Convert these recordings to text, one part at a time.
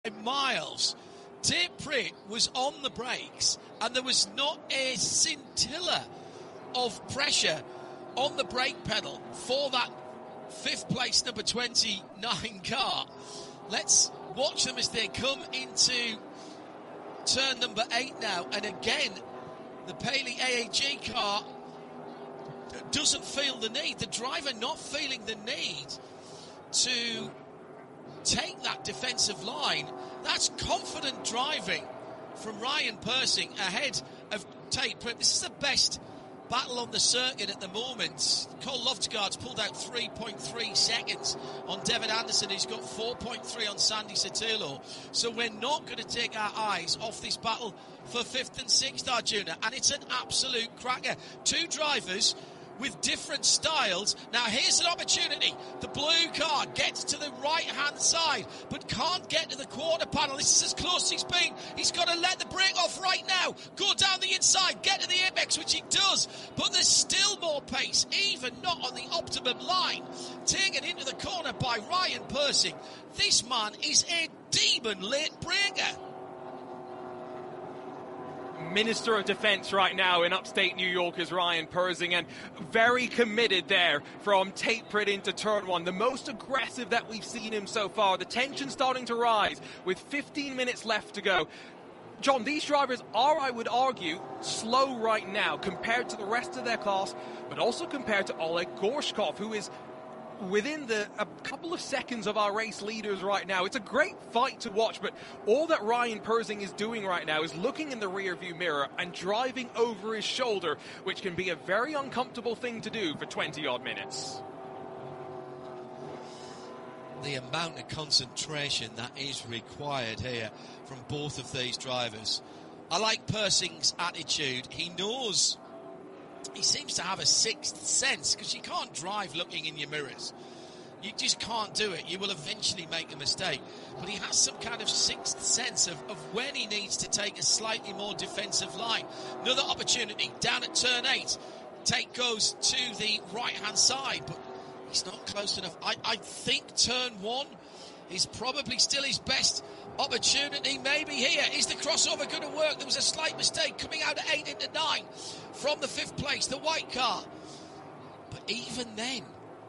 miles. Tate Pritt was on the brakes and there was not a scintilla of pressure on the brake pedal for that fifth place number 29 car. Let's watch them as they come into turn number 8 now, and again the Paley AAG car doesn't feel the need, the driver not feeling the need to take that defensive line. That's confident driving from Ryan Persing ahead of Tate Pritt. This is the best battle on the circuit at the moment. Cole Loftegard's pulled out 3.3 seconds on Devin Anderson, who's got 4.3 on Sandy Sotelo. So we're not going to take our eyes off this battle for 5th and 6th, Arjuna, and it's an absolute cracker. Two drivers with different styles. Now here's an opportunity. The blue car gets to the right-hand side, but can't get to the quarter panel. This is as close as he's been. He's got to let the brake off right now. Go down the inside, get to the apex, which he does. But there's still more pace, even not on the optimum line. Taken into the corner by Ryan Persing. This man is a demon late breaker. Minister of Defence right now in upstate New York is Ryan Persing, and very committed there from Tate Pritt into turn 1. The most aggressive that we've seen him so far. The tension starting to rise with 15 minutes left to go. John, these drivers are, I would argue, slow right now compared to the rest of their class, but also compared to Oleg Gorshkov, who is within a couple of seconds of our race leaders right now. It's a great fight to watch, but all that Ryan Persing is doing right now is looking in the rearview mirror and driving over his shoulder, which can be a very uncomfortable thing to do for 20-odd minutes. The amount of concentration that is required here from both of these drivers. I like Persing's attitude. He knows. He seems to have a sixth sense, because you can't drive looking in your mirrors. You just can't do it. You will eventually make a mistake. But he has some kind of sixth sense of when he needs to take a slightly more defensive line. Another opportunity down at turn 8. Tate goes to the right-hand side, but he's not close enough. I think turn 1 is probably still his best opportunity. Maybe here. Is the crossover going to work? There was a slight mistake coming out at 8 into 9 from the 5th place, the white car. But even then,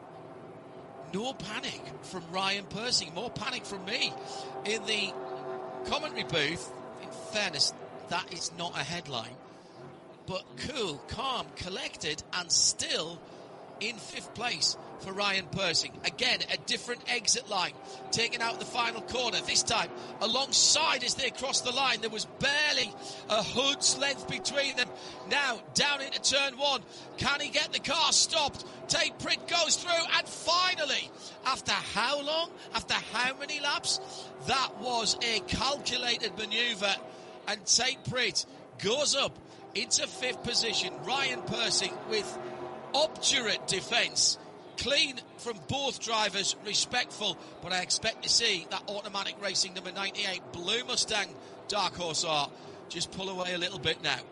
no panic from Ryan Persing. More panic from me in the commentary booth. In fairness, that is not a headline. But cool, calm, collected, and still in 5th place for Ryan Persing. Again, a different exit line, taken out the final corner. This time, alongside as they cross the line, there was barely a hood's length between them. Now, down into turn 1. Can he get the car stopped? Tate Pritt goes through, and finally, after how long? After how many laps? That was a calculated manoeuvre, and Tate Pritt goes up into 5th position. Ryan Persing with obdurate defence. Clean from both drivers, respectful, but I expect to see that Automatic Racing number 98 Blue Mustang Dark Horse R just pull away a little bit now.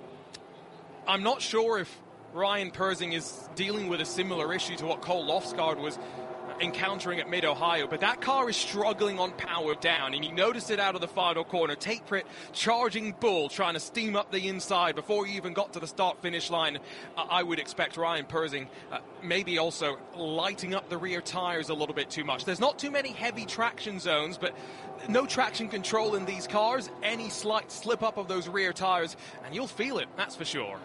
I'm not sure if Ryan Persing is dealing with a similar issue to what Cole Loftegard was encountering at Mid-Ohio, but that car is struggling on power down, and you noticed it out of the final corner. Tate Pritt charging bull, trying to steam up the inside before he even got to the start-finish line. I would expect Ryan Persing maybe also lighting up the rear tires a little bit too much. There's not too many heavy traction zones, but no traction control in these cars. Any slight slip up of those rear tires, and you'll feel it, that's for sure.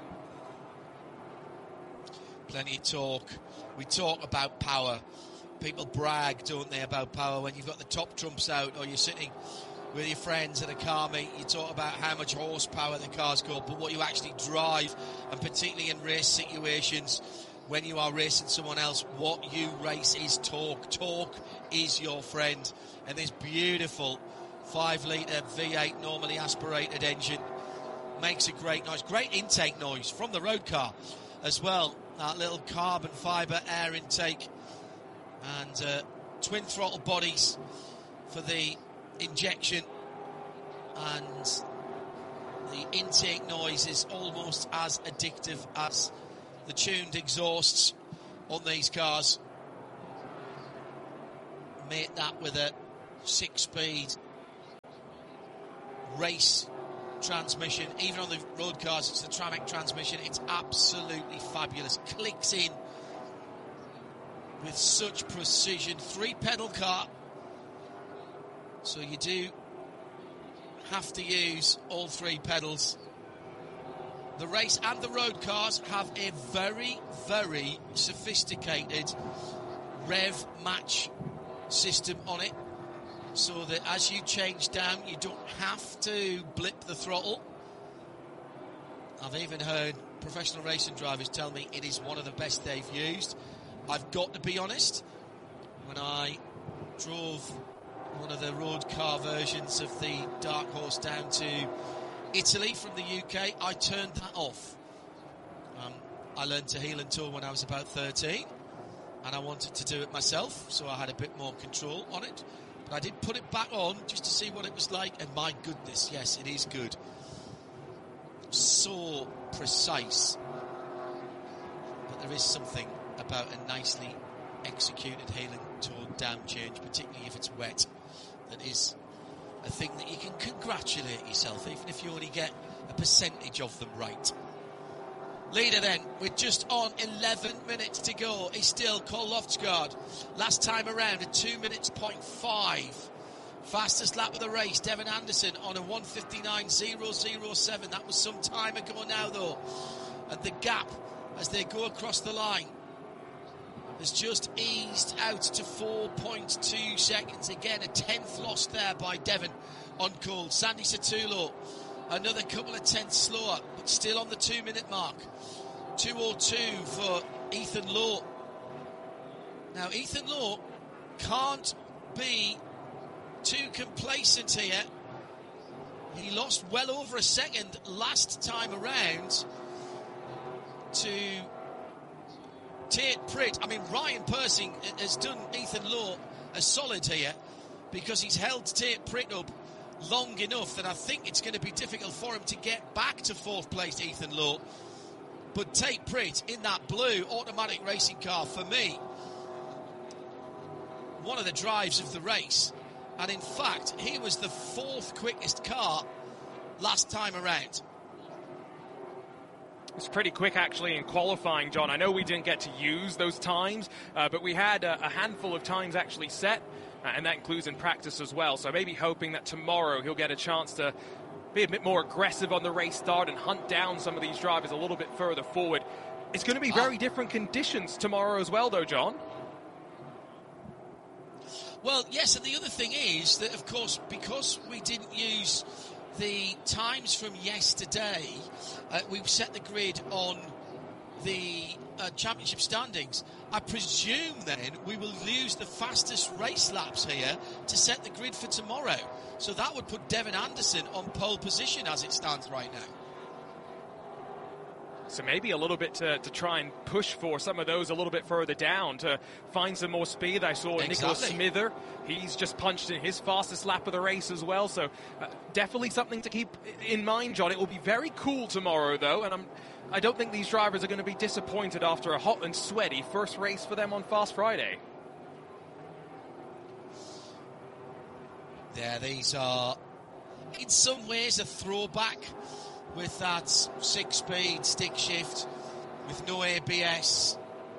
Plenty of talk. We talk about power. People brag, don't they, about power when you've got the top trumps out or you're sitting with your friends at a car meet. You talk about how much horsepower the car's got, but what you actually drive, and particularly in race situations when you are racing someone else, what you race is torque. Torque is your friend. And this beautiful 5-litre V8 normally aspirated engine makes a great noise. Great intake noise from the road car as well. That little carbon fibre air intake. And twin throttle bodies for the injection, and the intake noise is almost as addictive as the tuned exhausts on these cars. Mate that with a 6-speed race transmission. Even on the road cars, it's the Tramic transmission. It's absolutely fabulous. Clicks in with such precision. 3-pedal car, so you do have to use all 3 pedals. The race and the road cars have a very, very sophisticated rev match system on it, so that as you change down, you don't have to blip the throttle. I've even heard professional racing drivers tell me it is one of the best they've used. I've got to be honest, when I drove one of the road car versions of the Dark Horse down to Italy from the UK, I turned that off. I learned to heel and tour when I was about 13, and I wanted to do it myself, so I had a bit more control on it. But I did put it back on just to see what it was like, and my goodness, yes, it is good. So precise. But there is something about a nicely executed heel and tour down change, particularly if it's wet, that is a thing that you can congratulate yourself, even if you only get a percentage of them right. Leader then, with just on 11 minutes to go, is still Cole Loftsgaard. Last time around, at 2 minutes, 0.5. Fastest lap of the race, Devin Anderson on a 1:59.007. That was some time ago now, though. And the gap, as they go across the line, has just eased out to 4.2 seconds. Again, a 10th lost there by Devin on Cole. Sandy Satullo, another couple of tenths slower, but still on the 2-minute mark. 2:02 for Ethan Lowe. Now, Ethan Lowe can't be too complacent here. He lost well over a second last time around to Tate Pritt. I mean, Ryan Persing has done Ethan Lowe a solid here, because he's held Tate Pritt up long enough that I think it's going to be difficult for him to get back to 4th place, Ethan Lowe. But Tate Pritt in that blue automatic racing car, for me, one of the drives of the race. And in fact, he was the 4th quickest car last time around. It's pretty quick, actually, in qualifying, John. I know we didn't get to use those times, but we had a handful of times actually set, and that includes in practice as well. So maybe hoping that tomorrow he'll get a chance to be a bit more aggressive on the race start and hunt down some of these drivers a little bit further forward. It's going to be very different conditions tomorrow as well, though, John. Well, yes, and the other thing is that, of course, because we didn't use the times from yesterday, we've set the grid on the championship standings. I presume then we will use the fastest race laps here to set the grid for tomorrow. So that would put Devin Anderson on pole position as it stands right now. So maybe a little bit to try and push for some of those a little bit further down to find some more speed. I saw Nicholas Smither. He's just punched in his fastest lap of the race as well. So definitely something to keep in mind, John. It will be very cool tomorrow, though, and I don't think these drivers are going to be disappointed after a hot and sweaty first race for them on Fast Friday. Yeah, these are in some ways a throwback, with that 6-speed stick shift, with no ABS,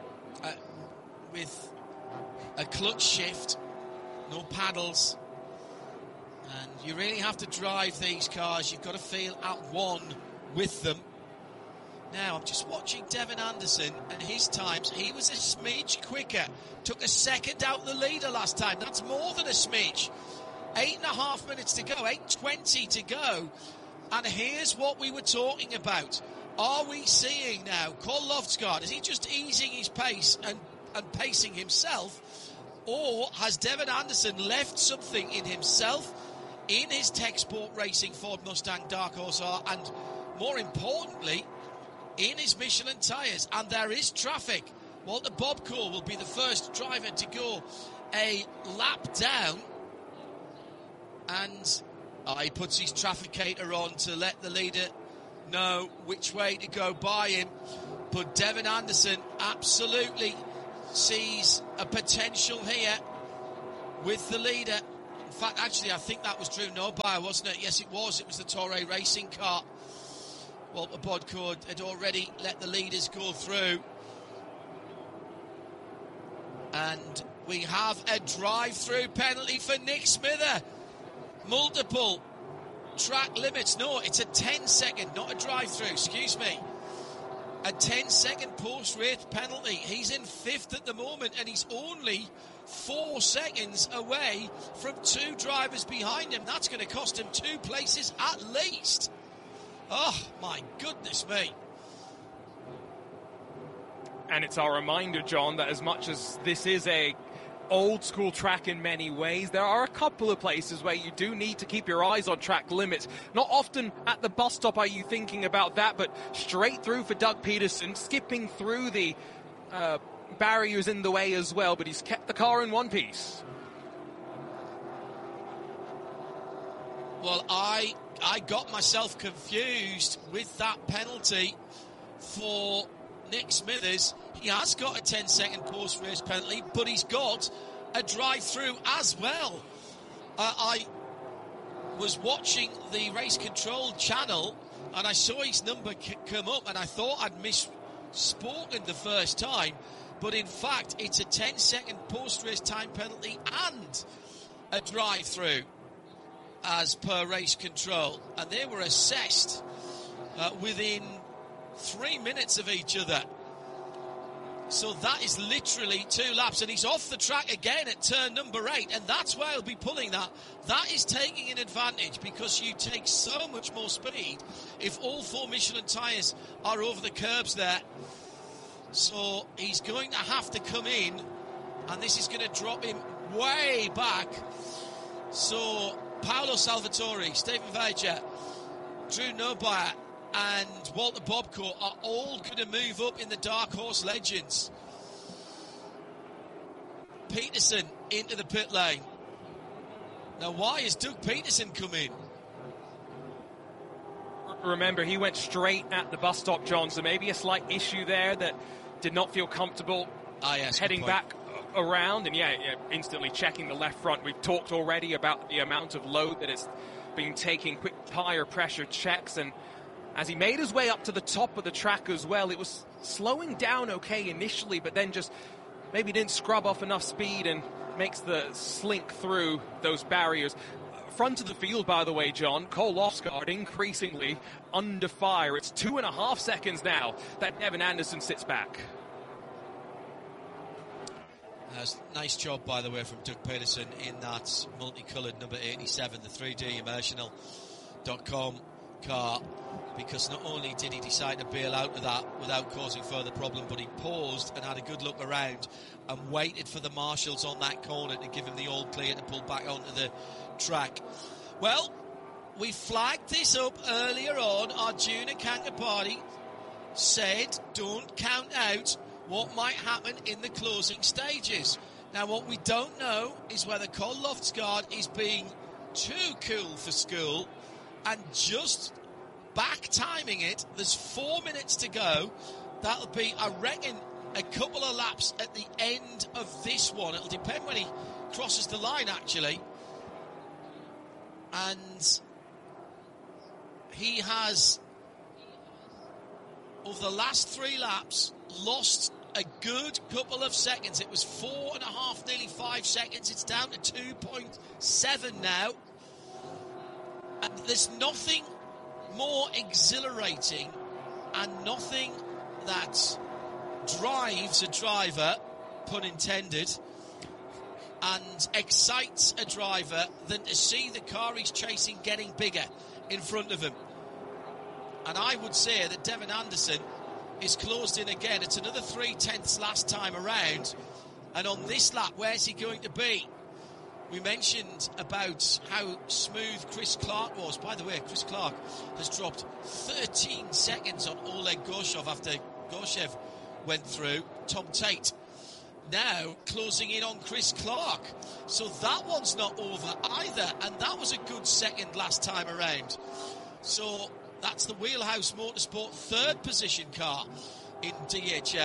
with a clutch shift, no paddles. And you really have to drive these cars. You've got to feel at one with them. Now, I'm just watching Devin Anderson and his times. He was a smidge quicker. Took a second out the leader last time. That's more than a smidge. 8.5 minutes to go, 8:20 to go. And here's what we were talking about. Are we seeing now Cole Loftsgaard, is he just easing his pace and pacing himself? Or has Devin Anderson left something in himself, in his Tech Sport Racing Ford Mustang Dark Horse R, and more importantly, in his Michelin tyres? And there is traffic. Walter Bobko will be the first driver to go a lap down. And he puts his trafficator on to let the leader know which way to go by him. But Devin Anderson absolutely sees a potential here with the leader. In fact, actually, I think that was Drew Norbauer, wasn't it? Yes, it was. It was the Toray Racing car. Walter Bodcourt had already let the leaders go through. And we have a drive-through penalty for Nick Smither. Multiple track limits. No, it's a 10-second, not a drive-through, excuse me. A 10-second post-race penalty. He's in 5th at the moment, and he's only 4 seconds away from 2 drivers behind him. That's going to cost him 2 places at least. Oh, my goodness me. And it's our reminder, John, that as much as this is a old school track in many ways, there are a couple of places where you do need to keep your eyes on track limits. Not often at the bus stop are you thinking about that, but straight through for Doug Peterson, skipping through the barriers in the way as well, but he's kept the car in one piece. Well, I got myself confused with that penalty for Nick Smithers. He has got a 10-second post-race penalty, but he's got a drive-through as well. I was watching the race control channel, and I saw his number come up, and I thought I'd misspoken the first time. But in fact, it's a 10-second post-race time penalty and a drive-through as per race control. And they were assessed within 3 minutes of each other. So that is literally 2 laps, and he's off the track again at turn number 8, and that's where he'll be pulling that. That is taking an advantage, because you take so much more speed if all 4 Michelin tyres are over the curbs there. So he's going to have to come in, and this is going to drop him way back. So Paolo Salvatore, Stephen Veger, Drew Norbauer and Walter Bodcourt are all going to move up in the Dark Horse Legends. Peterson into the pit lane. Now, why is Doug Peterson come in? Remember, he went straight at the bus stop, John, so maybe a slight issue there that did not feel comfortable heading back around. And instantly checking the left front. We've talked already about the amount of load that it's been taking, quick tire pressure checks, and as he made his way up to the top of the track as well, it was slowing down okay initially, but then just maybe didn't scrub off enough speed and makes the slink through those barriers. Front of the field, by the way, John, Cole Osgaard increasingly under fire. It's 2.5 seconds now that Devin Anderson sits back. Nice job, by the way, from Doug Peterson in that multicoloured number 87, the 3D Immersional.com car, because not only did he decide to bail out of that without causing further problem, but he paused and had a good look around and waited for the marshals on that corner to give him the all clear to pull back onto the track. Well, we flagged this up earlier on. Arjuna Kankapati said don't count out what might happen in the closing stages. Now, what we don't know is whether Cole Loftsgaard is being too cool for school and just back timing it. There's 4 minutes to go. That'll be, I reckon, a couple of laps at the end of this one. It'll depend when he crosses the line, actually. And he has, over the last 3 laps, lost a good couple of seconds. It was 4.5, nearly 5 seconds. It's down to 2.7 now. And there's nothing more exhilarating and nothing that drives a driver, pun intended, and excites a driver than to see the car he's chasing getting bigger in front of him. And I would say that Devin Anderson is closed in again. It's another 0.3 last time around. And on this lap, where's he going to be? We mentioned about how smooth Chris Clark was. By the way, Chris Clark has dropped 13 seconds on Oleg Gorshev after Gorshev went through. Tom Tate now closing in on Chris Clark. So that one's not over either. And that was a good second last time around. So that's the Wheelhouse Motorsport 3rd position car in DHL.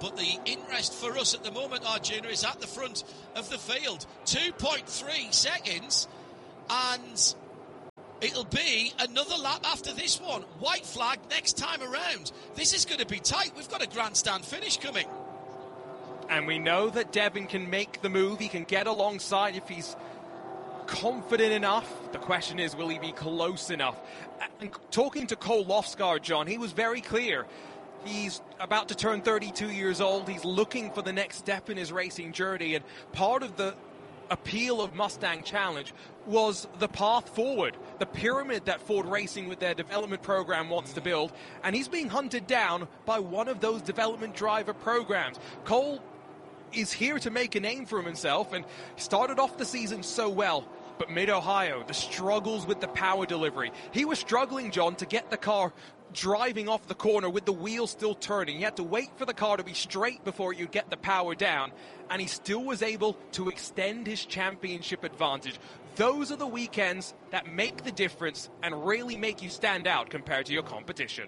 But the interest for us at the moment, Arjuna, is at the front of the field. 2.3 seconds, and it'll be another lap after this one. White flag next time around. This is going to be tight. We've got a grandstand finish coming. And we know that Devin can make the move. He can get alongside if he's confident enough. The question is, will he be close enough? And talking to Cole Lofsgaard, John, he was very clear. He's about to turn 32 years old. He's looking for the next step in his racing journey. And part of the appeal of Mustang Challenge was the path forward, the pyramid that Ford Racing with their development program wants to build. And he's being hunted down by one of those development driver programs. Cole is here to make a name for himself and started off the season so well. But Mid-Ohio, the struggles with the power delivery. He was struggling, John, to get the car driving off the corner with the wheels still turning. He had to wait for the car to be straight before you get the power down, and he still was able to extend his championship advantage. Those are the weekends that make the difference and really make you stand out compared to your competition.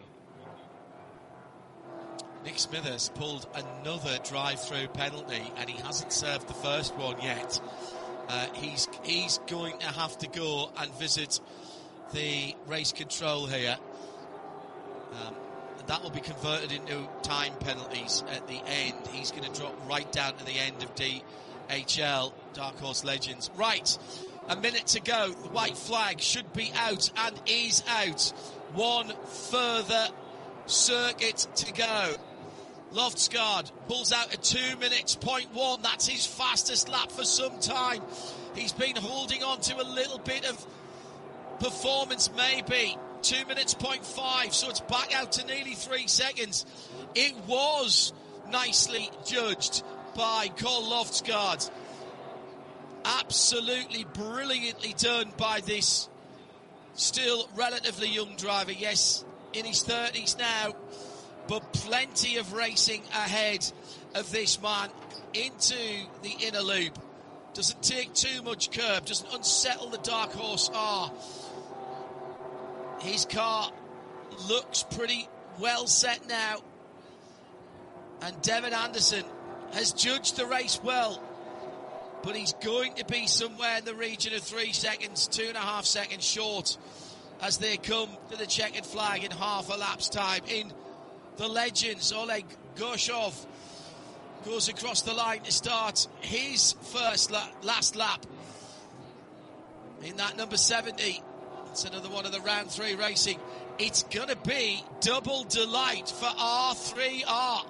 Nick Smithers pulled another drive-through penalty, and he hasn't served the first one yet. He's going to have to go and visit the race control here. That will be converted into time penalties at the end. He's going to drop right down to the end of DHL, Dark Horse Legends. Right, a minute to go. The white flag should be out and is out. One further circuit to go. Loftsgaard pulls out at 2 minutes, 0.1. That's his fastest lap for some time. He's been holding on to a little bit of performance, maybe. 2 minutes, 0.5, so it's back out to nearly 3 seconds. It was nicely judged by Cole Loftsgaard. Absolutely brilliantly done by this still relatively young driver. Yes, in his 30s now, but plenty of racing ahead of this man into the inner loop. Doesn't take too much curb, doesn't unsettle the Dark Horse R. His car looks pretty well set now. And Devin Anderson has judged the race well. But he's going to be somewhere in the region of 3 seconds, 2.5 seconds short as they come to the checkered flag in half a lap's time. In the Legends, Oleg Gorshov goes across the line to start his last lap in that number 70. It's another one of the round 3 racing. It's going to be double delight for R3R.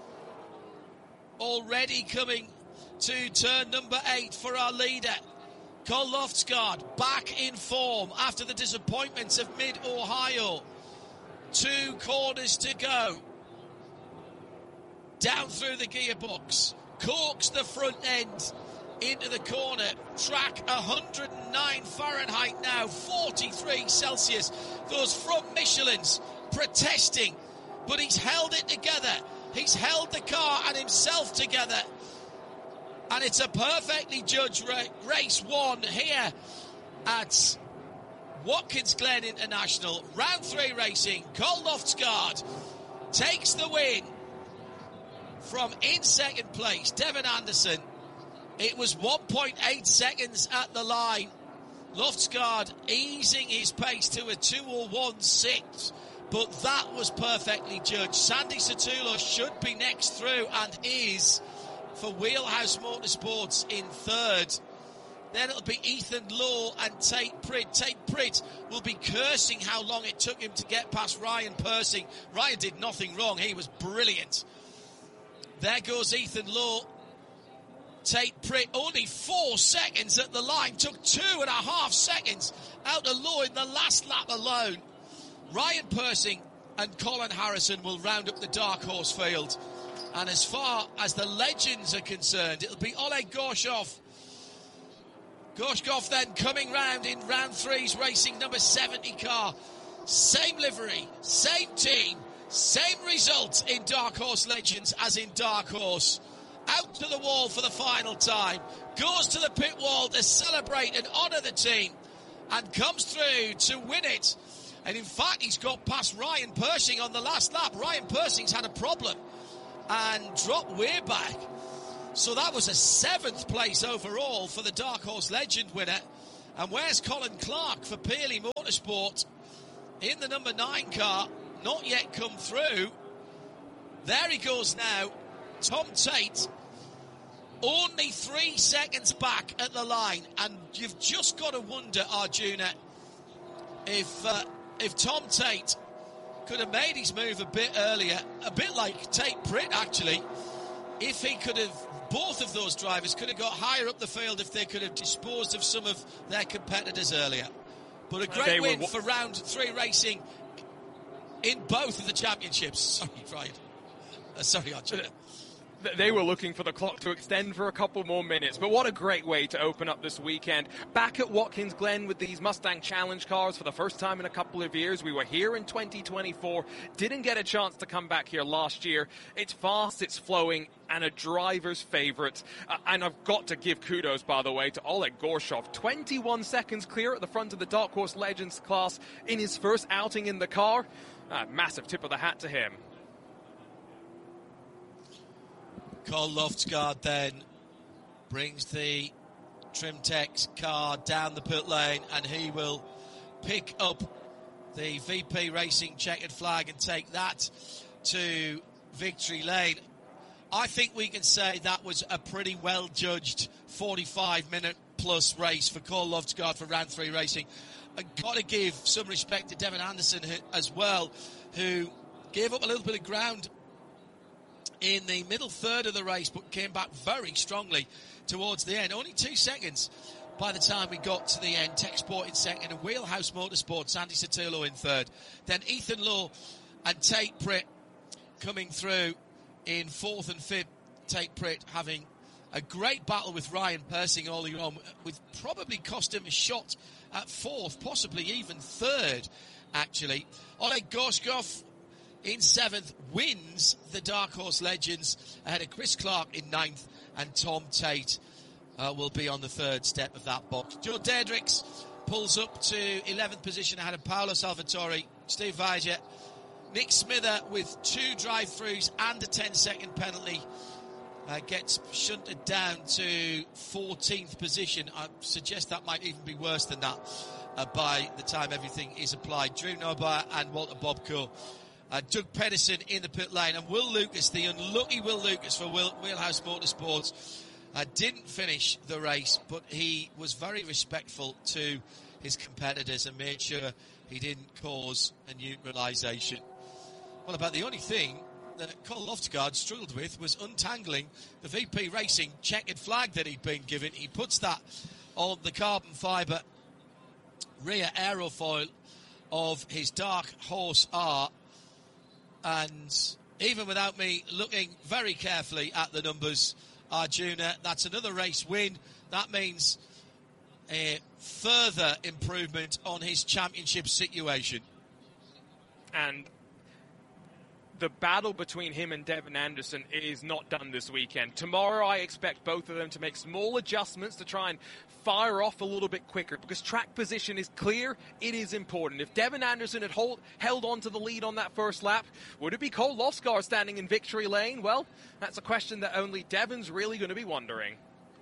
Already coming to turn number 8 for our leader. Cole Loftsgaard back in form after the disappointments of Mid-Ohio. 2 corners to go. Down through the gearbox. Corks the front end into the corner. Track 109 Fahrenheit now, 43 Celsius. Those front Michelins protesting, but he's held it together. He's held the car and himself together. And it's a perfectly judged race 1 here at Watkins Glen International. Round 3 racing. Cole Loftsgaard takes the win from in second place, Devin Anderson. It was 1.8 seconds at the line. Loftsgaard easing his pace to a 2:01.6, but that was perfectly judged. Sandy Satoulos should be next through and is for Wheelhouse Motorsports in third. Then it'll be Ethan Law and Tate Pritt. Tate Pritt will be cursing how long it took him to get past Ryan Persing. Ryan did nothing wrong. He was brilliant. There goes Ethan Law. Tate Pritt only 4 seconds at the line. Took 2.5 seconds out of Law in the last lap alone. Ryan Persing and Colin Harrison will round up the Dark Horse field. And as far as the Legends are concerned, it'll be Oleg Gorshov. Gorshkov then coming round in round 3's racing number 70 car. Same livery, same team, same result in Dark Horse Legends as in Dark Horse. Out to the wall for the final time. Goes to the pit wall to celebrate and honour the team. And comes through to win it. And in fact, he's got past Ryan Persing on the last lap. Ryan Persing's had a problem. and drop way back. So that was a 7th place overall for the Dark Horse Legend winner. And where's Colin Clark for Pearley Motorsport in the number 9 car? Not yet come through. There he goes now. Tom Tate, only 3 seconds back at the line. And you've just got to wonder, Arjuna, if Tom Tate could have made his move a bit earlier, a bit like Tate Britt actually, if he could have, both of those drivers could have got higher up the field if they could have disposed of some of their competitors earlier. But a great win for round 3 racing in both of the championships. Sorry, Ryan. Sorry, Arjuna. They were looking for the clock to extend for a couple more minutes, but what a great way to open up this weekend. Back at Watkins Glen with these Mustang Challenge cars for the first time in a couple of years. We were here in 2024, didn't get a chance to come back here last year. It's fast, it's flowing, and a driver's favorite. And I've got to give kudos, by the way, to Oleg Gorshov. 21 seconds clear at the front of the Dark Horse Legends class in his first outing in the car. Massive tip of the hat to him. Cole Loftsgaard then brings the Trimtex car down the pit lane, and he will pick up the VP Racing checkered flag and take that to victory lane. I think we can say that was a pretty well judged 45-minute plus race for Cole Loftsgaard for round 3 racing. I've got to give some respect to Devin Anderson as well, who gave up a little bit of ground in the middle third of the race, but came back very strongly towards the end. Only 2 seconds by the time we got to the end. Tech Sport in second and Wheelhouse Motorsports, Andy Sotelo in third. Then Ethan Lowe and Tate Britt coming through in 4th and 5th. Tate Britt having a great battle with Ryan Persing all along, with probably cost him a shot at 4th, possibly even 3rd, actually. Oleg Gorshkov in 7th wins the Dark Horse Legends ahead of Chris Clark in 9th, and Tom Tate will be on the 3rd step of that box. Joe Dedricks pulls up to 11th position ahead of Paolo Salvatore, Steve Weiser. Nick Smither with 2 drive-throughs and a 10-second penalty gets shunted down to 14th position. I suggest that might even be worse than that by the time everything is applied. Drew Nobar and Walter Bobko. Doug Pedersen in the pit lane, and Will Lucas, the unlucky Will Lucas for Wheelhouse Motorsports, didn't finish the race, but he was very respectful to his competitors and made sure he didn't cause a neutralisation. Well, about the only thing that Cole Loftsgaard struggled with was untangling the VP Racing checkered flag that he'd been given. He puts that on the carbon fibre rear aerofoil of his Dark Horse R, and even without me looking very carefully at the numbers, Arjuna, that's another race win. That means a further improvement on his championship situation. And the battle between him and Devin Anderson is not done this weekend. Tomorrow I expect both of them to make small adjustments to try and fire off a little bit quicker, because track position is clear. It is important. If Devin Anderson had held on to the lead on that first lap, would it be Cole Loftsgaard standing in victory lane? Well, that's a question that only Devin's really going to be wondering.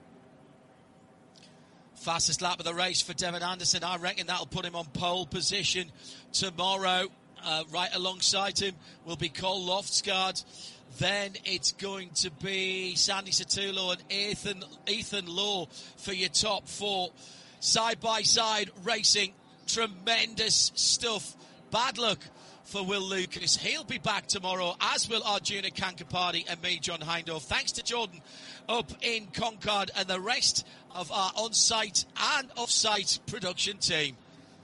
Fastest lap of the race for Devin Anderson. I reckon that'll put him on pole position tomorrow. Right alongside him will be Cole Loftsgaard. Then it's going to be Sandy Sotelo and Ethan Lowe for your top 4. Side-by-side racing. Tremendous stuff. Bad luck for Will Lucas. He'll be back tomorrow, as will Arjuna Kankapati and me, John Hindhaugh. Thanks to Jordan up in Concord and the rest of our on-site and off-site production team.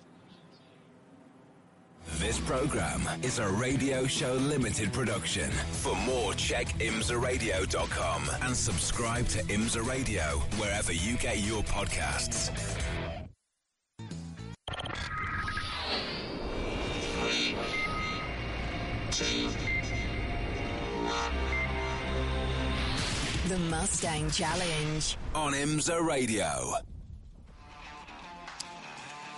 This program is a Radio Show Limited production. For more, check imsaradio.com and subscribe to IMSA Radio wherever you get your podcasts. The Mustang Challenge on IMSA Radio.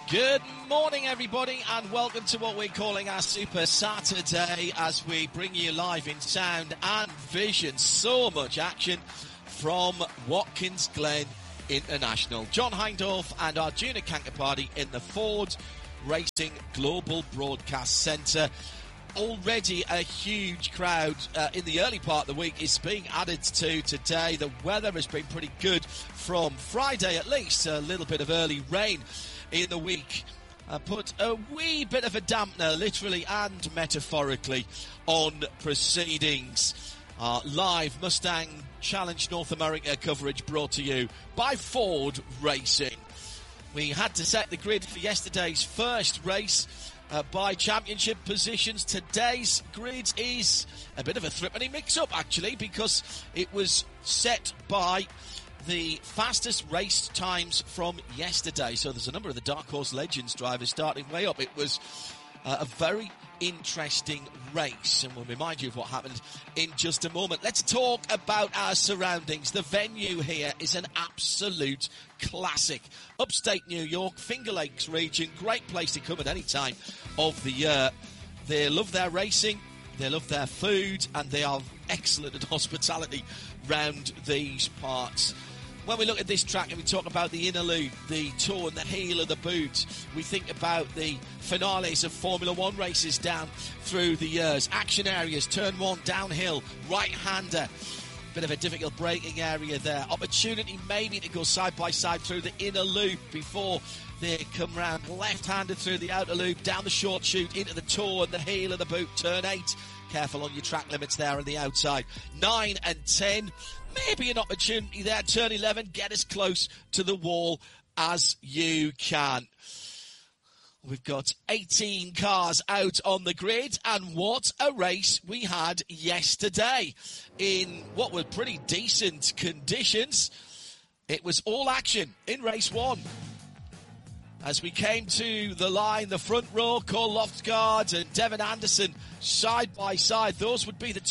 Good morning, everybody, and welcome to what we're calling our Super Saturday as we bring you live in sound and vision. So much action from Watkins Glen International. John Hindhaugh and Arjuna Kankapati in the Ford Racing Global Broadcast Centre. Already a huge crowd in the early part of the week is being added to today. The weather has been pretty good from Friday at least. A little bit of early rain in the week put a wee bit of a dampener, literally and metaphorically, on proceedings. Live Mustang Challenge North America coverage brought to you by Ford Racing. We had to set the grid for yesterday's first race by championship positions. Today's grid is a bit of a threepenny mix-up, actually, because it was set by the fastest race times from yesterday. So there's a number of the Dark Horse Legends drivers starting way up. It was a very interesting race, and we'll remind you of what happened in just a moment. Let's talk about our surroundings. The venue here is an absolute classic. Upstate New York, Finger Lakes region, great place to come at any time of the year. They love their racing, they love their food, and they are excellent at hospitality round these parts. When we look at this track and we talk about the inner loop, the toe and the heel of the boot, we think about the finales of Formula One races down through the years. Action areas, turn one, downhill, right-hander. Bit of a difficult braking area there. Opportunity maybe to go side by side through the inner loop before they come round. Left-handed through the outer loop, down the short chute, into the toe and the heel of the boot. Turn 8. Careful on your track limits there on the outside. 9 and 10. Maybe an opportunity there. Turn 11, get as close to the wall as you can. We've got 18 cars out on the grid, and what a race we had yesterday in what were pretty decent conditions. It was all action in race 1. As we came to the line, the front row, Cole Loftsgaard and Devin Anderson side by side. Those were the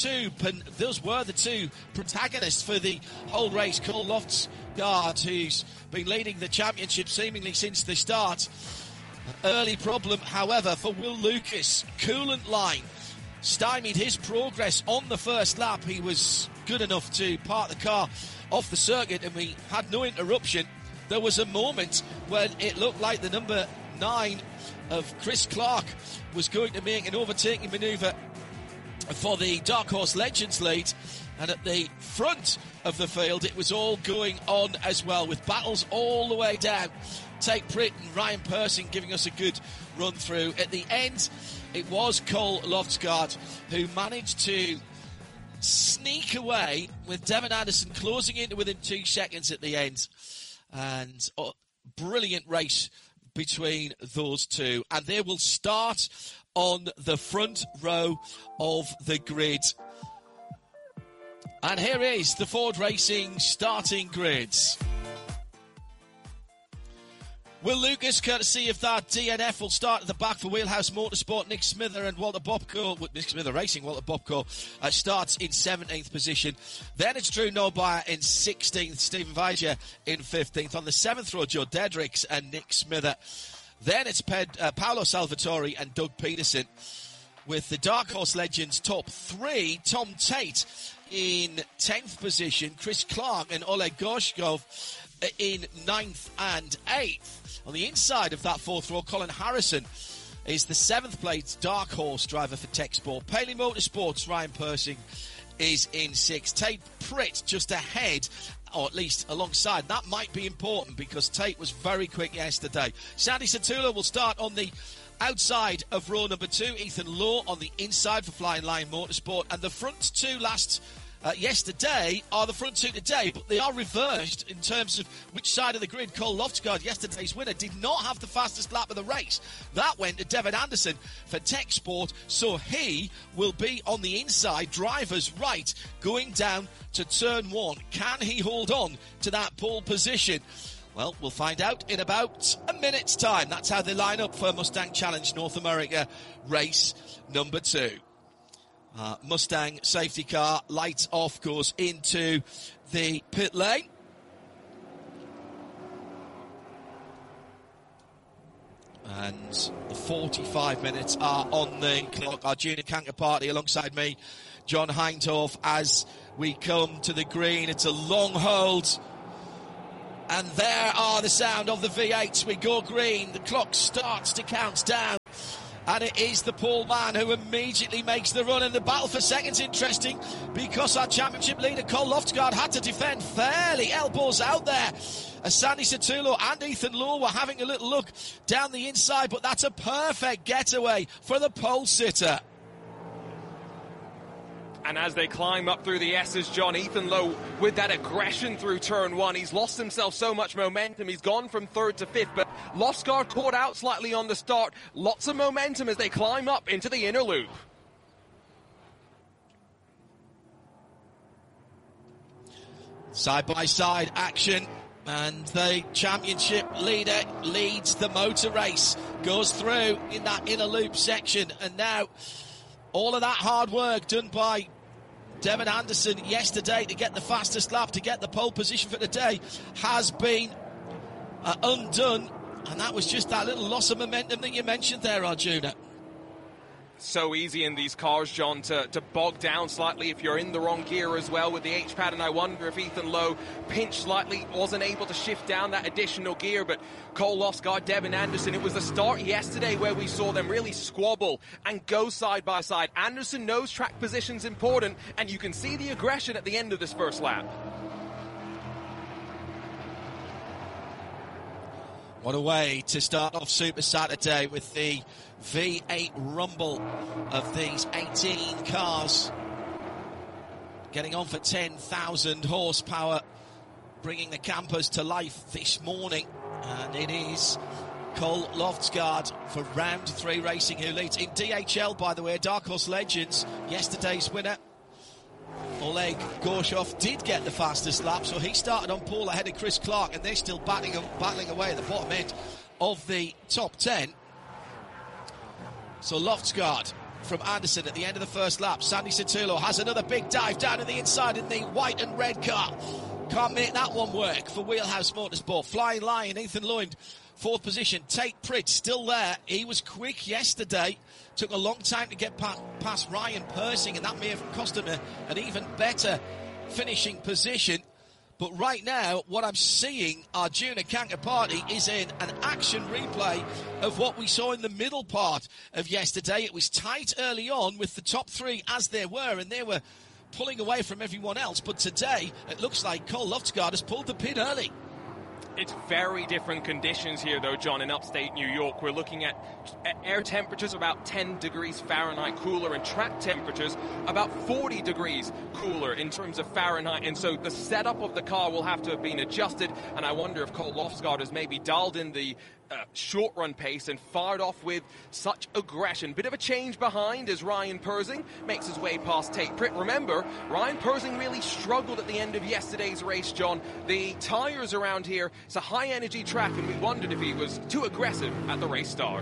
two protagonists for the whole race. Cole Loftsgaard, who's been leading the championship seemingly since the start. An early problem, however, for Will Lucas. Coolant line stymied his progress on the first lap. He was good enough to park the car off the circuit, and we had no interruption. There was a moment when it looked like the number 9 of Chris Clark was going to make an overtaking manoeuvre for the Dark Horse Legends lead. And at the front of the field, it was all going on as well, with battles all the way down. Tate Pritt and Ryan Persing giving us a good run through. At the end, it was Cole Loftsgaard who managed to sneak away, with Devin Anderson closing in to within 2 seconds at the end. And brilliant race between those two. And they will start on the front row of the grid. And here is the Ford Racing starting grids. Will Lucas, courtesy of that DNF, will start at the back for Wheelhouse Motorsport. Nick Smither and Walter Bobko, Nick Smither Racing, Walter Bobko starts in 17th position. Then it's Drew Norbauer in 16th, Stephen Weiger in 15th. On the 7th row, Joe Dedricks and Nick Smither. Then it's Paolo Salvatore and Doug Peterson. With the Dark Horse Legends top 3, Tom Tate in 10th position, Chris Clark and Oleg Gorshkov in 9th and 8th. On the inside of that 4th row, Colin Harrison is the 7th place Dark Horse driver for Tech Sport. Paley Motorsports, Ryan Persing is in 6th. Tate Pritt just ahead, or at least alongside. That might be important because Tate was very quick yesterday. Sandy Satula will start on the outside of row number 2. Ethan Lowe on the inside for Flying Lion Motorsport. And the front two yesterday are the front two today, but they are reversed in terms of which side of the grid. Cole Loftsgaard, yesterday's winner, did not have the fastest lap of the race. That went to Devin Anderson for Tech Sport, so he will be on the inside, driver's right, going down to turn 1. Can he hold on to that pole position? Well, we'll find out in about a minute's time. That's how they line up for Mustang Challenge North America race number 2. Mustang safety car, lights off, goes into the pit lane. And the 45 minutes are on the clock. Arjuna Kankaparty alongside me, John Hindhaugh, as we come to the green. It's a long hold. And there are the sound of the V8s. We go green. The clock starts to count down. And it is the Paul Mann who immediately makes the run. And the battle for second's interesting because our championship leader, Cole Loftsgaard, had to defend fairly elbows out there. As Sandy Satullo and Ethan Lowe were having a little look down the inside. But that's a perfect getaway for the pole sitter. And as they climb up through the S's, John, Ethan Lowe with that aggression through turn one. He's lost himself so much momentum. He's gone from third to fifth, but Loftsgaard caught out slightly on the start. Lots of momentum as they climb up into the inner loop. Side-by-side action. And the championship leader leads the motor race, goes through in that inner loop section. And now all of that hard work done by Devon Anderson yesterday to get the fastest lap, to get the pole position for the day, has been undone. And that was just that little loss of momentum that you mentioned there, Arjuna. So easy in these cars, John, to bog down slightly if you're in the wrong gear as well with the H-pad, and I wonder if Ethan Lowe pinched slightly, wasn't able to shift down that additional gear. But Cole Loftsgaard, Devon Anderson, it was the start yesterday where we saw them really squabble and go side by side. Anderson knows track position's important, and you can see the aggression at the end of this first lap. What a way to start off Super Saturday with the V8 rumble of these 18 cars. Getting on for 10,000 horsepower, bringing the campers to life this morning. And it is Cole Loftsgaard for round 3 racing who leads. In DHL, by the way, Dark Horse Legends, yesterday's winner, Oleg Gorshoff, did get the fastest lap, so he started on pole ahead of Chris Clark, and they're still battling away at the bottom end of the top 10. So Loftsgaard from Anderson at the end of the first lap. Sandy Satullo has another big dive down to the inside in the white and red car. Can't make that one work for Wheelhouse Motorsport. Flying Lion, Ethan Lowe, 4th position. Tate Pritt still there. He was quick yesterday. Took a long time to get past Ryan Persing, and that may have cost him an even better finishing position. But right now, what I'm seeing, Arjuna Kankaparty, is in an action replay of what we saw in the middle part of yesterday. It was tight early on with the top 3 as they were, and they were pulling away from everyone else. But today, it looks like Cole Loftsgaard has pulled the pin early. It's very different conditions here, though, John, in upstate New York. We're looking at air temperatures about 10 degrees Fahrenheit cooler and track temperatures about 40 degrees cooler in terms of Fahrenheit. And so the setup of the car will have to have been adjusted. And I wonder if Cole Loftsgaard has maybe dialed in the short run pace and fired off with such aggression. Bit of a change behind as Ryan Persing makes his way past Tate Pritt. Remember, Ryan Persing really struggled at the end of yesterday's race, John. The tyres around here, it's a high energy track, and we wondered if he was too aggressive at the race start.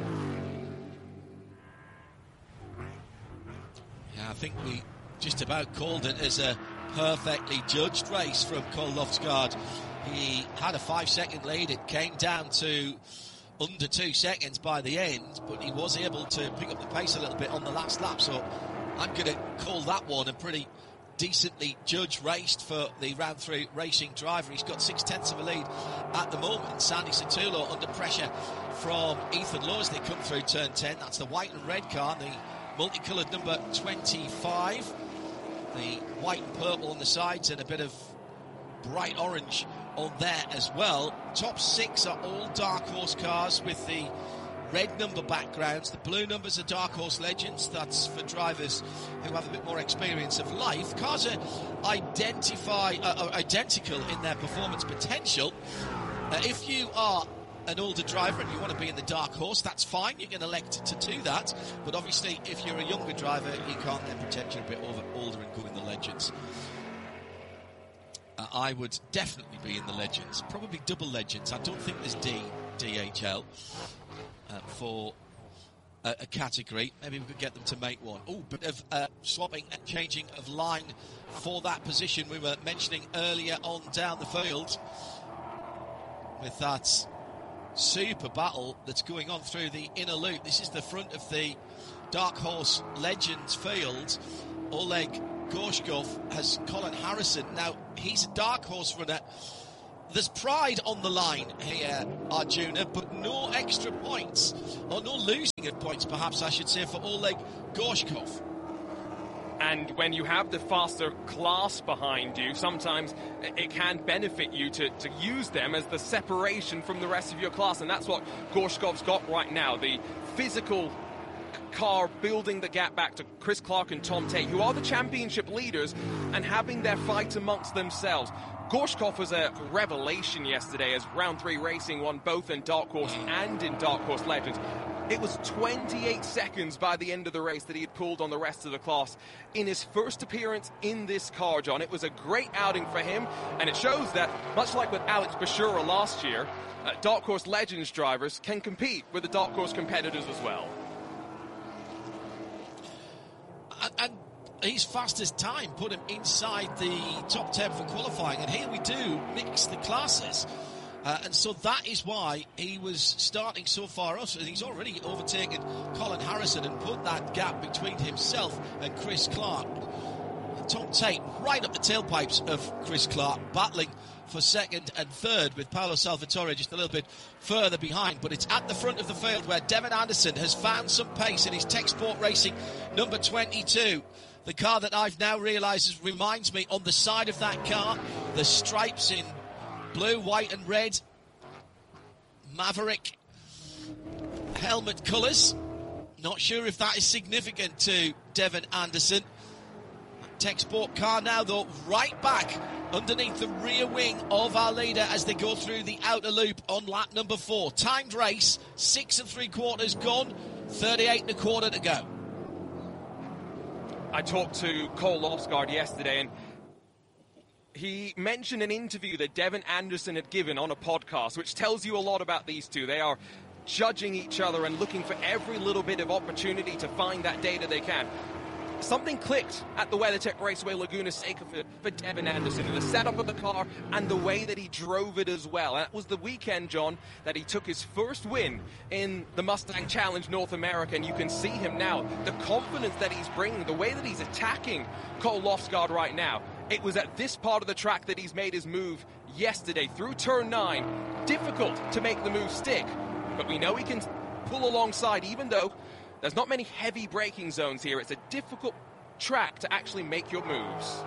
Yeah, I think we just about called it as a perfectly judged race from Cole Loftsgaard. He had a 5-second lead. It came down to under 2 seconds by the end, but he was able to pick up the pace a little bit on the last lap. So I'm going to call that one a pretty decently judged race for the round 3 racing driver. He's got 6/10 of a lead at the moment. Sandy Satullo under pressure from Ethan Lowe as they come through turn 10. That's the white and red car, the multicoloured number 25. The white and purple on the sides and a bit of bright orange on there as well. Top 6 are all Dark Horse cars with the red number backgrounds. The blue numbers are Dark Horse Legends. That's for drivers who have a bit more experience of life. Cars are identical in their performance potential. If you are an older driver and you want to be in the Dark Horse, that's fine. You can elect to do that. But obviously, if you're a younger driver, you can't then pretend you're a bit older and go in the Legends. I would definitely be in the Legends, probably double Legends. I don't think there's DHL for a category. Maybe we could get them to make one. Oh, bit of swapping and changing of line for that position we were mentioning earlier on down the field with that super battle that's going on through the inner loop. This is the front of the Dark Horse Legends field. Oleg Gorshkov has Colin Harrison. Now, he's a Dark Horse runner. There's pride on the line here, Arjuna, but no extra points, or no losing of points, perhaps I should say, for Oleg Gorshkov. And when you have the faster class behind you, sometimes it can benefit you to use them as the separation from the rest of your class. And that's what Gorshkov's got right now. The physical car building the gap back to Chris Clark and Tom Tate, who are the championship leaders, and having their fight amongst themselves. Gorshkov was a revelation yesterday as Round 3 Racing won both in Dark Horse and in Dark Horse Legends. It was 28 seconds by the end of the race that he had pulled on the rest of the class in his first appearance in this car, John. It was a great outing for him, and it shows that, much like with Alex Bashura last year, Dark Horse Legends drivers can compete with the Dark Horse competitors as well. And his fastest time put him inside the top 10 for qualifying, and here we do mix the classes. And so that is why he was starting so far off. And he's already overtaken Colin Harrison and put that gap between himself and Chris Clark. Tom Tate right up the tailpipes of Chris Clark, battling for second and third, with Paolo Salvatore just a little bit further behind. But it's at the front of the field where Devin Anderson has found some pace in his Tech Sport Racing number 22. The car that I've now realised reminds me, on the side of that car, the stripes in blue, white and red, Maverick helmet colours. Not sure if that is significant to Devin Anderson. Tech Sport car now, though, right back underneath the rear wing of our leader as they go through the outer loop on lap number 4. Timed race, 6 3/4 gone, 38 1/4 to go. I talked to Cole Lofsgaard yesterday, and he mentioned an interview that Devin Anderson had given on a podcast, which tells you a lot about these two. They are judging each other and looking for every little bit of opportunity to find that data they can. Something clicked at the WeatherTech Raceway Laguna Seca for Devin Anderson, in the setup of the car and the way that he drove it as well. And that was the weekend, John, that he took his first win in the Mustang Challenge North America, and you can see him now, the confidence that he's bringing, the way that he's attacking Cole Lofsgaard right now. It was at this part of the track that he's made his move yesterday, through turn 9. Difficult to make the move stick, but we know he can pull alongside, even though there's not many heavy braking zones here. It's a difficult track to actually make your moves.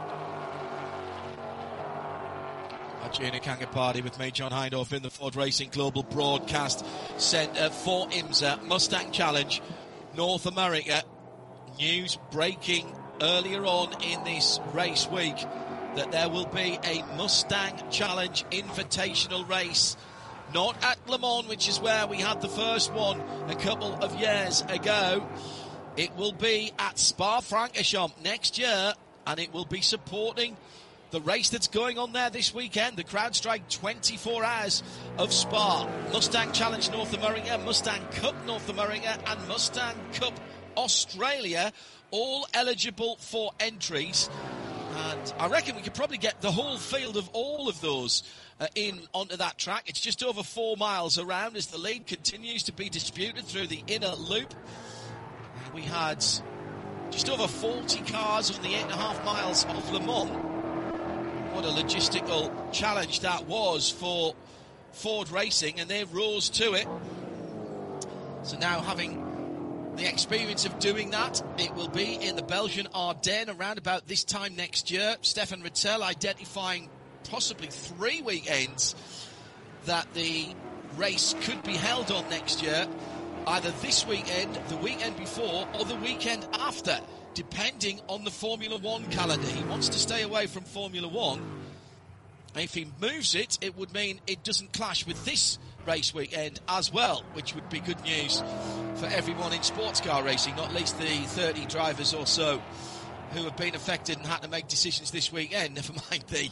Arjuna Kangapati with me, John Hindhaugh, in the Ford Racing Global Broadcast Centre for IMSA Mustang Challenge North America. News breaking earlier on in this race week that there will be a Mustang Challenge Invitational race. Not at Le Mans, which is where we had the first one a couple of years ago. It will be at Spa-Francorchamps next year, and it will be supporting the race that's going on there this weekend, the CrowdStrike 24 Hours of Spa. Mustang Challenge North America, Mustang Cup North America, and Mustang Cup Australia, all eligible for entries. And I reckon we could probably get the whole field of all of those in onto that track. It's just over 4 miles around as the lead continues to be disputed through the inner loop. And we had just over 40 cars on the 8.5 miles of Le Mans. What a logistical challenge that was for Ford Racing, and they rose to it. So now, having the experience of doing that, it will be in the Belgian Ardennes around about this time next year. Stefan Rittel identifying possibly 3 weekends that the race could be held on next year, either this weekend, the weekend before, or the weekend after, depending on the Formula One calendar. He wants to stay away from Formula One. If he moves it, it would mean it doesn't clash with this race weekend as well, which would be good news for everyone in sports car racing, not least the 30 drivers or so who have been affected and had to make decisions this weekend. Never mind the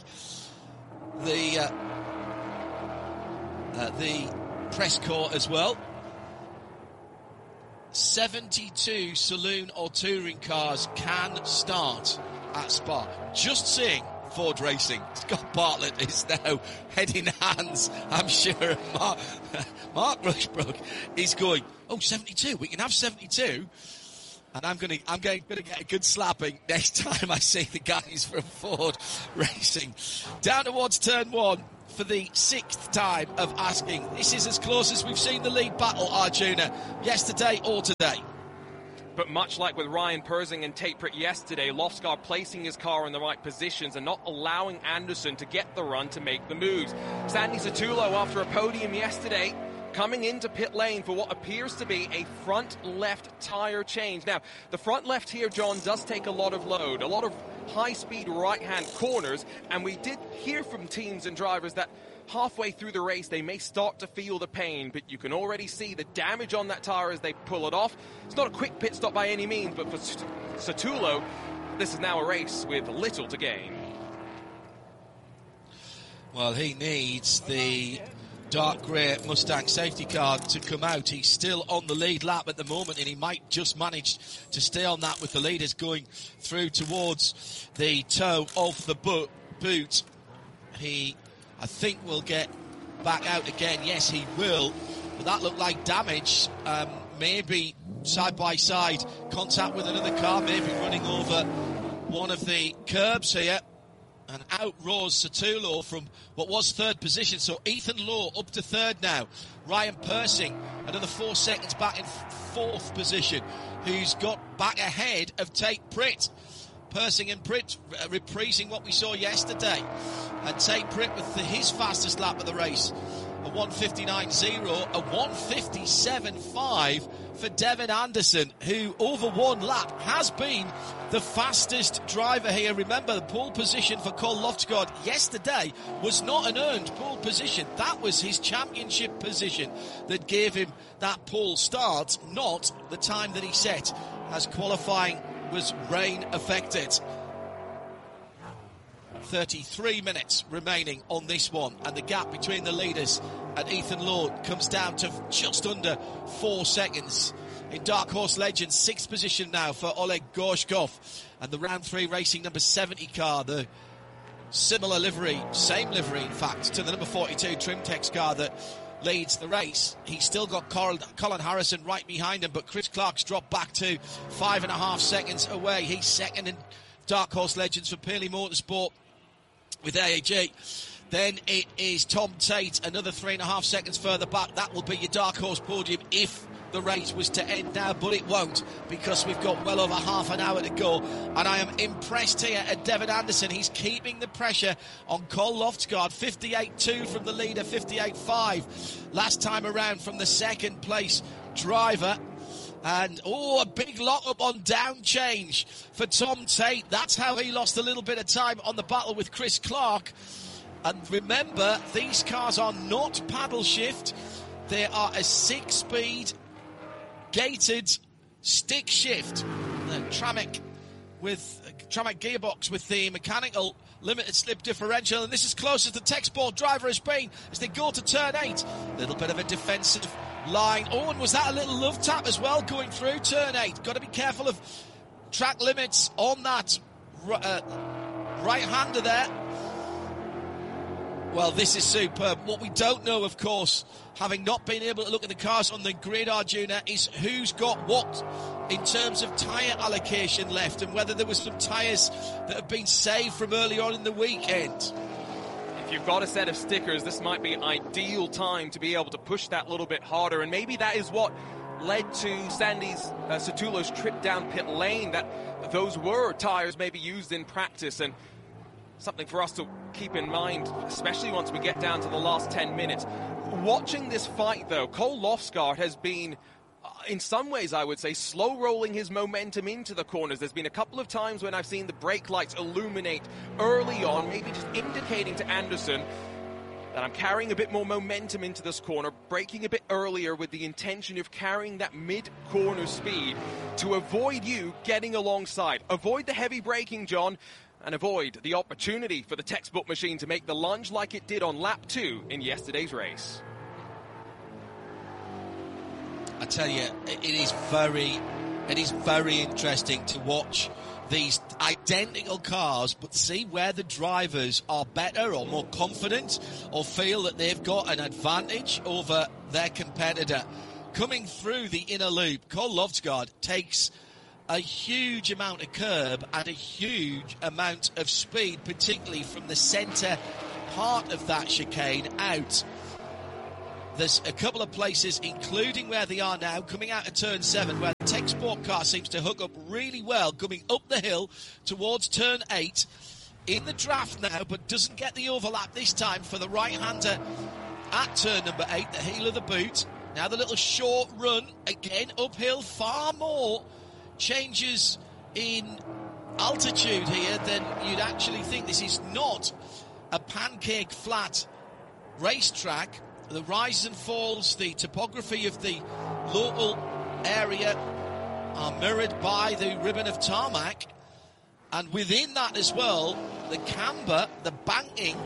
press corps as well. 72 saloon or touring cars can start at Spa. Just seeing Ford Racing. Scott Bartlett is now head in hands, I'm sure. Mark Rushbrook is going, 72, we can have 72. And I'm going to get a good slapping next time I see the guys from Ford Racing. Down towards turn 1 for the 6th time of asking. This is as close as we've seen the lead battle, Arjuna, yesterday or today. But much like with Ryan Persing and Tate Pritt yesterday, Lofsgaard placing his car in the right positions and not allowing Anderson to get the run to make the moves. Sandy Satullo, after a podium yesterday, coming into pit lane for what appears to be a front left tyre change. Now, the front left here, John, does take a lot of load, a lot of high-speed right-hand corners, and we did hear from teams and drivers that halfway through the race they may start to feel the pain, but you can already see the damage on that tyre as they pull it off. It's not a quick pit stop by any means, but for Satullo, this is now a race with little to gain. Well, he needs the dark grey Mustang safety car to come out. He's still on the lead lap at the moment, and he might just manage to stay on that with the leaders going through towards the toe of the boot. He, I think, will get back out again. Yes, he will. But that looked like damage. Maybe side-by-side contact with another car, maybe running over one of the curbs here. And out roars Satullo from what was third position. So Ethan Lowe up to third now. Ryan Persing, another 4 seconds back in fourth position, who's got back ahead of Tate Pritt. Persing and Pritt reprising what we saw yesterday. And Tate Pritt with his fastest lap of the race. A 1:59.0, a 1:57.5 for Devin Anderson, who over one lap has been the fastest driver here. Remember, the pole position for Cole Lofsgaard yesterday was not an earned pole position. That was his championship position that gave him that pole start, not the time that he set, as qualifying was rain affected. 33 minutes remaining on this one, and the gap between the leaders and Ethan Lowe comes down to just under 4 seconds. In Dark Horse Legends, 6th position now for Oleg Gorshkov, and the round 3 racing number 70 car, the similar livery, same livery in fact, to the number 42 Trimtex car that leads the race. He's still got Colin Harrison right behind him, but Chris Clark's dropped back to 5.5 seconds away. He's second in Dark Horse Legends for Pearly Motorsport with AAG. Then it is Tom Tate, another 3.5 seconds further back. That will be your Dark Horse podium if the race was to end now, but it won't, because we've got well over half an hour to go. And I am impressed here at Devin Anderson. He's keeping the pressure on Cole Lofsgaard. 58.2 from the leader, 58.5 last time around from the second place driver. And, a big lock-up on down change for Tom Tate. That's how he lost a little bit of time on the battle with Chris Clark. And remember, these cars are not paddle shift. They are a 6-speed gated stick shift. The Tramic gearbox with the mechanical limited slip differential. And this is close as the Texport driver has been as they go to turn 8. A little bit of a defensive line. And was that a little love tap as well going through turn 8? Got to be careful of track limits on that right-hander there. Well, this is superb. What we don't know, of course, having not been able to look at the cars on the grid, Arjuna, is who's got what in terms of tyre allocation left, and whether there was some tyres that have been saved from early on in the weekend. If you've got a set of stickers, this might be ideal time to be able to push that little bit harder, and maybe that is what led to Satullo's trip down pit lane, that those were tyres maybe used in practice, and something for us to keep in mind, especially once we get down to the last 10 minutes. Watching this fight, though, Cole Lofsgaard has been, in some ways, I would say, slow-rolling his momentum into the corners. There's been a couple of times when I've seen the brake lights illuminate early on, maybe just indicating to Anderson that I'm carrying a bit more momentum into this corner, braking a bit earlier with the intention of carrying that mid-corner speed to avoid you getting alongside. Avoid the heavy braking, John, and avoid the opportunity for the textbook machine to make the lunge like it did on lap 2 in yesterday's race. I tell you, it is very, It is very interesting to watch these identical cars, but see where the drivers are better or more confident or feel that they've got an advantage over their competitor. Coming through the inner loop, Cole Loftsgaard takes a huge amount of curb and a huge amount of speed, particularly from the centre part of that chicane out. There's a couple of places, including where they are now, coming out of turn 7, where the Tech Sport car seems to hook up really well, coming up the hill towards turn 8. In the draft now, but doesn't get the overlap this time for the right-hander at turn number 8, the heel of the boot. Now the little short run, again uphill, far more changes in altitude here than you'd actually think. This is not a pancake flat racetrack. The rises and falls, the topography of the local area are mirrored by the ribbon of tarmac. And within that as well, the camber, the banking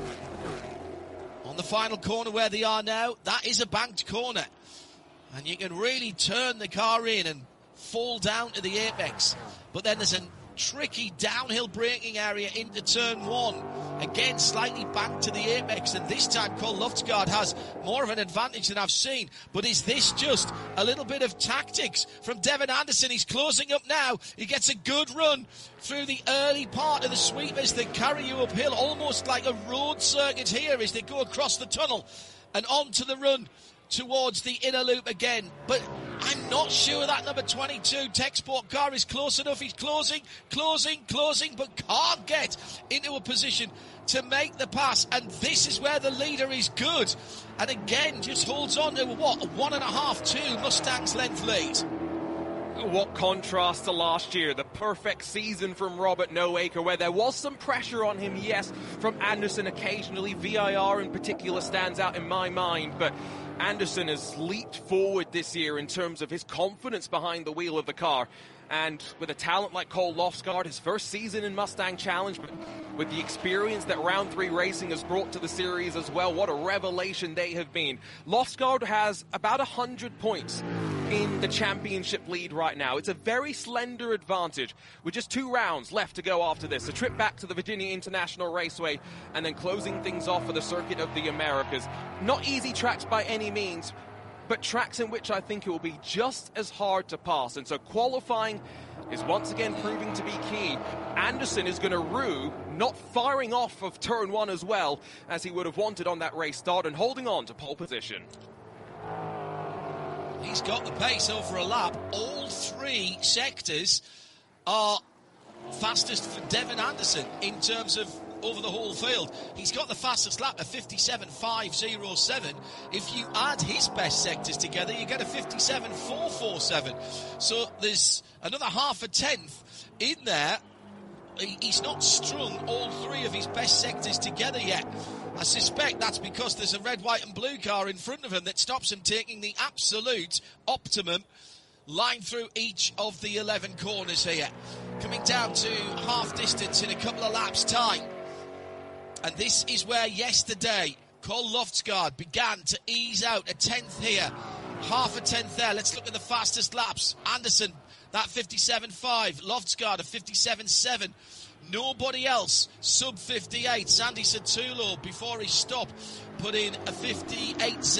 on the final corner where they are now, that is a banked corner. And you can really turn the car in and fall down to the apex. But then there's a tricky downhill braking area into turn 1. Again, slightly back to the apex, and this time Cole Loftsgaard has more of an advantage than I've seen. But is this just a little bit of tactics from Devin Anderson? He's closing up now. He gets a good run through the early part of the sweepers that carry you uphill, almost like a road circuit here as they go across the tunnel and onto the run towards the inner loop again. But I'm not sure that number 22 Tech Sport car is close enough. He's closing, but can't get into a position to make the pass. And this is where the leader is good. And again, just holds on to, a 1.5-2 Mustang's length lead. What contrast to last year, the perfect season from Robert Noacre, where there was some pressure on him, yes, from Anderson occasionally. VIR in particular stands out in my mind, but Anderson has leaped forward this year in terms of his confidence behind the wheel of the car. And with a talent like Cole Loftsgaard, his first season in Mustang Challenge, but with the experience that Round 3 Racing has brought to the series as well, what a revelation they have been. Loftsgaard has about 100 points in the championship lead right now. It's a very slender advantage with just 2 rounds left to go after this. A trip back to the Virginia International Raceway and then closing things off for the Circuit of the Americas. Not easy tracks by any means, but tracks in which I think it will be just as hard to pass. And so qualifying is once again proving to be key. Anderson is going to rue not firing off of turn 1 as well as he would have wanted on that race start and holding on to pole position. He's got the pace over a lap. All 3 sectors are fastest for Devin Anderson in terms of over the whole field. He's got the fastest lap, a 57.507. If you add his best sectors together, you get a 57.447. So there's another half a tenth in there. He's not strung all 3 of his best sectors together yet. I suspect that's because there's a red, white and blue car in front of him that stops him taking the absolute optimum line through each of the 11 corners here. Coming down to half distance in a couple of laps' time. And this is where yesterday Cole Loftsgaard began to ease out. A tenth here, half a tenth there. Let's look at the fastest laps. Anderson, that 57.5. Loftsgaard, a 57.7. Nobody else sub 58. Sandy Satullo, before he stopped, put in a 58.0,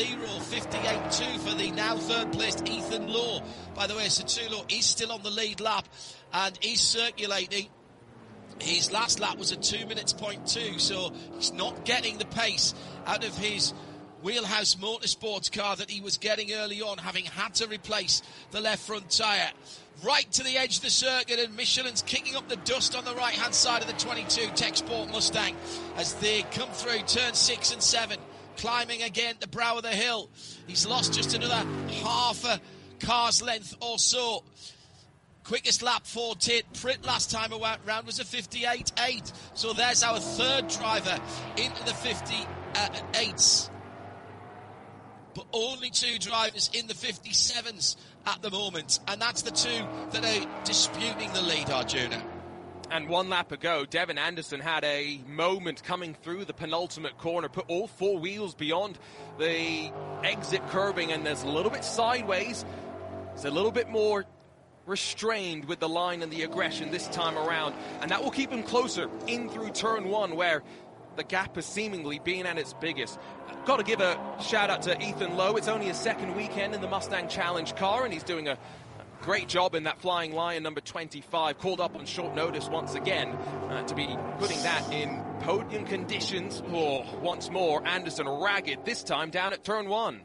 58.2 for the now third placed Ethan Lowe. By the way, Satullo is still on the lead lap and is circulating. His last lap was a 2 minutes point 2, so he's not getting the pace out of his Wheelhouse Motorsports car that he was getting early on, having had to replace the left front tyre. Right to the edge of the circuit, and Michelin's kicking up the dust on the right-hand side of the 22 Tech Sport Mustang as they come through turn 6 and 7, climbing again the brow of the hill. He's lost just another half a car's length or so. Quickest lap for Tate Pritt last time around was a 58.8. So there's our third driver into the 58s. But only 2 drivers in the 57s at the moment. And that's the 2 that are disputing the lead, Arjuna. And 1 lap ago, Devin Anderson had a moment coming through the penultimate corner, put all 4 wheels beyond the exit curbing, and there's a little bit sideways. It's a little bit more restrained with the line and the aggression this time around, and that will keep him closer in through turn one, where the gap has seemingly been at its biggest. Got to give a shout out to Ethan Lowe. It's only his second weekend in the Mustang Challenge car, and he's doing a great job in that Flying Lion number 25, called up on short notice once again to be putting that in podium conditions. Once more, Anderson ragged, this time down at turn one.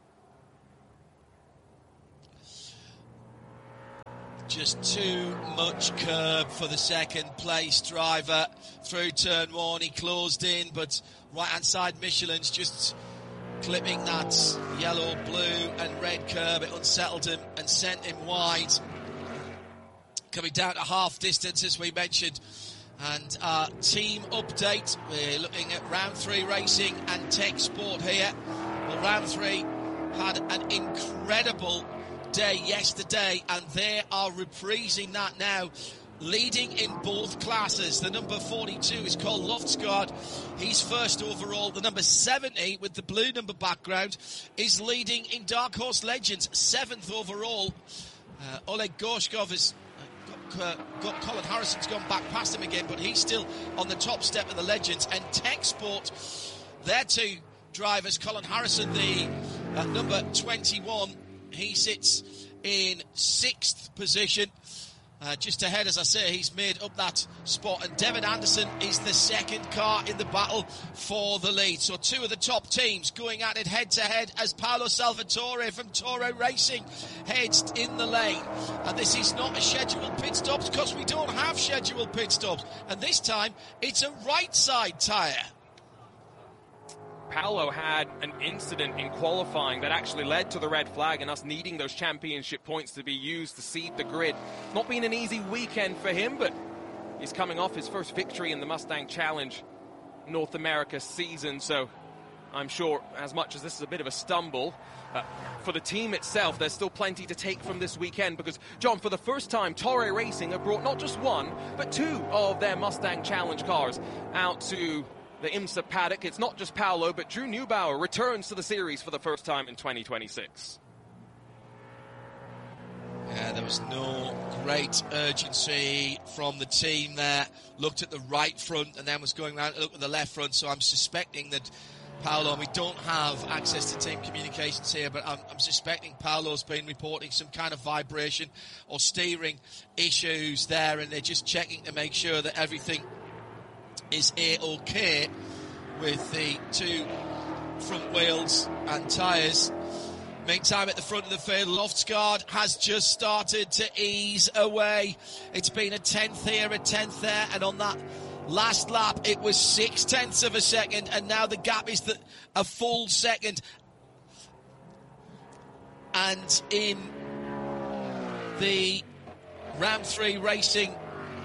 Just too much curb for the second place driver through turn one. He closed in, but right-hand side Michelin's just clipping that yellow, blue and red curb. It unsettled him and sent him wide. Coming down to half distance, as we mentioned. And our team update, we're looking at round 3 racing and tech sport here. Well, round 3 had an incredible day yesterday, and they are reprising that now, leading in both classes. The number 42 is called Loftsgaard. He's first overall. The number 70 with the blue number background is leading in Dark Horse Legends, 7th overall. Oleg Gorshkov has got Colin Harrison's gone back past him again, but he's still on the top step of the Legends. And Tech Sport, their two drivers, Colin Harrison, the number 21, he sits in 6th position. Just ahead, as I say, he's made up that spot. And Devin Anderson is the second car in the battle for the lead. So two of the top teams going at it head-to-head as Paolo Salvatore from Toro Racing heads in the lane. And this is not a scheduled pit stop because we don't have scheduled pit stops. And this time, it's a right-side tyre. Paolo had an incident in qualifying that actually led to the red flag and us needing those championship points to be used to seed the grid. Not been an easy weekend for him, but he's coming off his first victory in the Mustang Challenge North America season, so I'm sure as much as this is a bit of a stumble, for the team itself, there's still plenty to take from this weekend because, John, for the first time, Toro Racing have brought not just one, but 2 of their Mustang Challenge cars out to the IMSA paddock. It's not just Paolo, but Drew Neubauer returns to the series for the first time in 2026. Yeah, there was no great urgency from the team there. Looked at the right front and then was going around to look at the left front. So I'm suspecting that Paolo, and we don't have access to team communications here, but I'm suspecting Paolo's been reporting some kind of vibration or steering issues there, and they're just checking to make sure that everything is A-OK with the 2 front wheels and tyres. Meantime, at the front of the field, Loftsgaard has just started to ease away. It's been a 10th here, a 10th there, and on that last lap, it was 0.6 of a second, and now the gap is a full second. And in the round 3 racing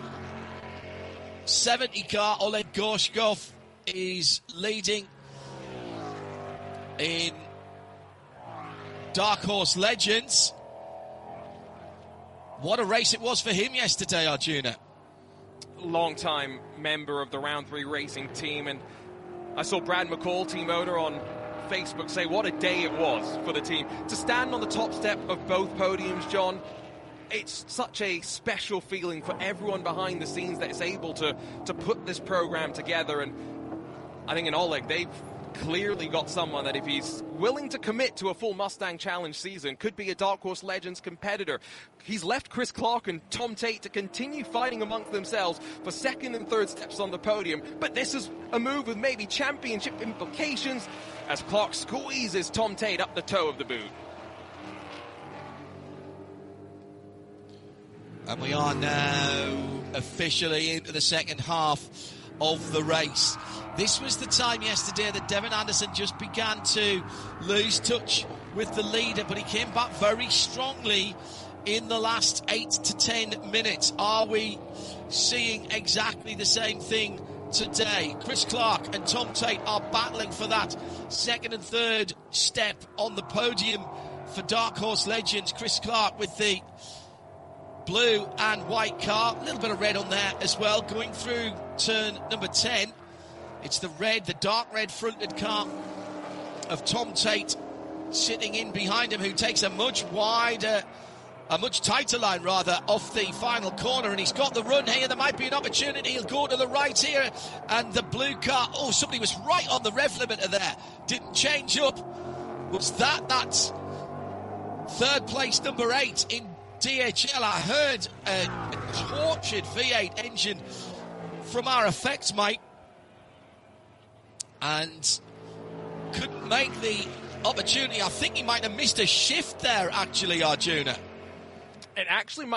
70 car, Oleg Gorshkov is leading in Dark Horse Legends. What a race it was for him yesterday, Arjuna. Long-time member of the Round 3 racing team, and I saw Brad McCall, team owner, on Facebook say what a day it was for the team. To stand on the top step of both podiums, John, it's such a special feeling for everyone behind the scenes that is able to put this program together. And I think in Oleg, they've clearly got someone that if he's willing to commit to a full Mustang Challenge season, could be a Dark Horse Legends competitor. He's left Chris Clark and Tom Tate to continue fighting amongst themselves for second and third steps on the podium. But this is a move with maybe championship implications as Clark squeezes Tom Tate up the toe of the boot. And we are now officially into the second half of the race. This was the time yesterday that Devin Anderson just began to lose touch with the leader, but he came back very strongly in the last 8 to 10 minutes. Are we seeing exactly the same thing today? Chris Clark and Tom Tate are battling for that second and third step on the podium for Dark Horse Legends. Chris Clark with the blue and white car, a little bit of red on there as well, going through turn number 10. It's the red, the dark red fronted car of Tom Tate sitting in behind him, who takes a much wider a much tighter line rather, off the final corner, and he's got the run here. There might be an opportunity. He'll go to the right here, and the blue car, somebody was right on the rev limiter there, didn't change up. Was that's third place, number 8 in DHL. I heard a tortured V8 engine from our effects, Mike, and couldn't make the opportunity. I think he might have missed a shift there, actually, Arjuna. It actually